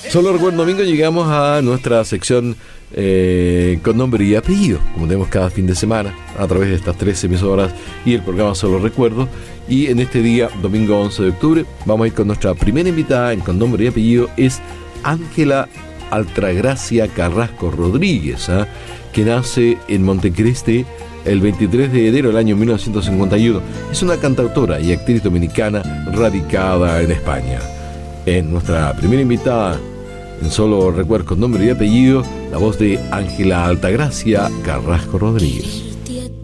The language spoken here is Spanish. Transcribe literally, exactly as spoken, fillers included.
Solo recuerdo domingo llegamos a nuestra sección eh, con nombre y apellido, como tenemos cada fin de semana, a través de estas tres emisoras y el programa Solo Recuerdo. Y en este día, domingo once de octubre, vamos a ir con nuestra primera invitada en con nombre y apellido, es Ángela Altagracia Carrasco Rodríguez, ¿eh? que nace en Montecristi el veintitrés de enero del año mil novecientos cincuenta y uno. Es una cantautora y actriz dominicana radicada en España. En nuestra primera invitada, en Solo Recuerdo con nombre y apellido, la voz de Ángela Altagracia Carrasco Rodríguez.